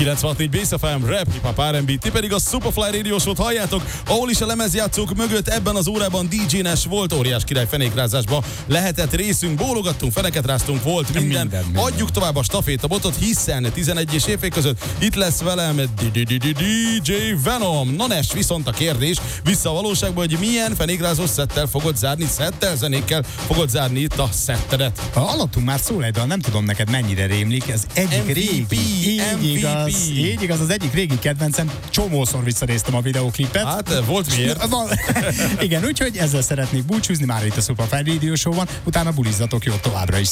96.4 Bass FM, rap, hip-hop, R&B, ti pedig a Superfly Radio Show-t halljátok, ahol is a lemezjátszók mögött ebben az órában DJ Nes volt, óriás király fenékrázásba lehetett részünk, bólogattunk, feneket ráztunk, volt minden. Adjuk tovább a stafétabotot, hiszen 11 és éjfél között itt lesz velem DJ Venom. Na Nes, viszont a kérdés vissza a valóságba, hogy milyen fenékrázós szettel fogod zárni, zenékkel fogod zárni itt a szettedet. Alattunk már szól egy dal, nem tudom neked mennyire rémlik, ez egyik MVP, régi, így igaz, az egyik régi kedvencem, csomószor visszanéztem a videóklipet. Hát volt miért. Igen, úgyhogy ezzel szeretnék búcsúzni, már itt a Superfly Radio Show-ban, utána bulizzatok jót továbbra is.